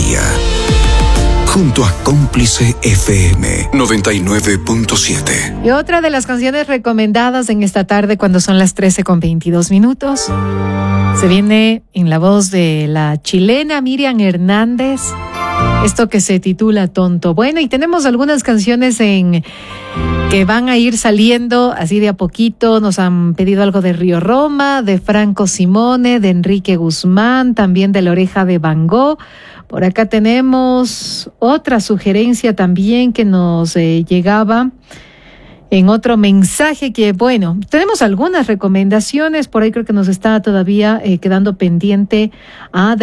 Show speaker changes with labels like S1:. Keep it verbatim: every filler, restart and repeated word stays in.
S1: día. Junto a Cómplice F M noventa y nueve punto siete.
S2: Y otra de las canciones recomendadas en esta tarde, cuando son las trece con veintidós minutos, se viene en la voz de la chilena Miriam Hernández, esto que se titula Tonto. Bueno, y tenemos algunas canciones en que van a ir saliendo así de a poquito. Nos han pedido algo de Río Roma, de Franco Simone, de Enrique Guzmán, también de La Oreja de Van Gogh. Por acá tenemos otra sugerencia también que nos eh, llegaba en otro mensaje que, bueno, tenemos algunas recomendaciones. Por ahí creo que nos está todavía eh, quedando pendiente a...